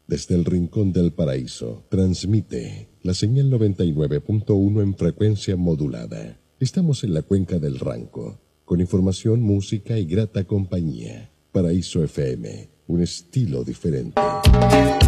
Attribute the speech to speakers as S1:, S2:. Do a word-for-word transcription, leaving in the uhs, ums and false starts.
S1: Desde el rincón del paraíso, transmite la señal noventa y nueve punto uno en frecuencia modulada. Estamos en la cuenca del Ranco, con información, música y grata compañía. Paraíso F M, un estilo diferente.